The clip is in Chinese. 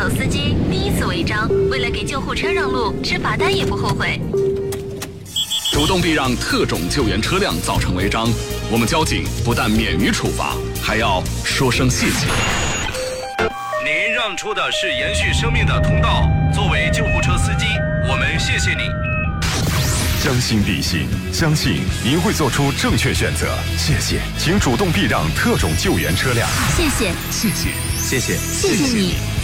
手司机第一次违章，为了给救护车让路，吃罚单也不后悔。 主动避让特种救援车辆造成违章，我们交警不但免于处罚，还要说声谢谢。 您让出的是延续生命的通道，作为救护车司机，我们谢谢你。 将心比心，相信您会做出正确选择。谢谢，请主动避让特种救援车辆。 谢谢， 谢谢， 谢谢， 谢谢你。